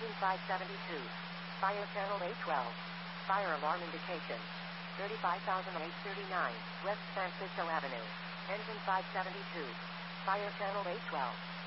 Engine 572. Fire channel A12. Fire alarm indication. 35,839 West Francisco Avenue. Engine 572. Fire channel A12.